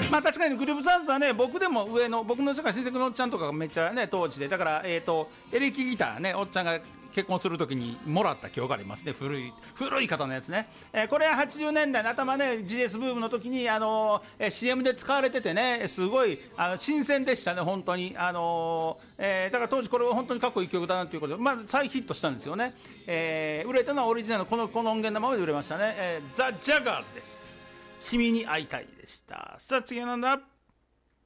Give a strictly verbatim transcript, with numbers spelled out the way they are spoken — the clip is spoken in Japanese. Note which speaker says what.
Speaker 1: まあ確かにグループサウンズはね、僕でも上の僕の親戚のおっちゃんとかがめっちゃね当時で、だからえっ、ー、とエレキギターね、おっちゃんが結婚するときにもらった記憶がありますね。古い古い方のやつね、えー、これははちじゅうねんだいの頭ね ジーエス ブームの時にあのーえー、シーエム で使われててね、すごいあの新鮮でしたね本当に。あのーえー、だから当時これは本当にかっこいい曲だなということで、まあ、再ヒットしたんですよね、えー、売れたのはオリジナルのこのこの音源のままで売れましたね、えー、ザ・ジャガーズです。君に会いたいでした。さあ次はなんだ。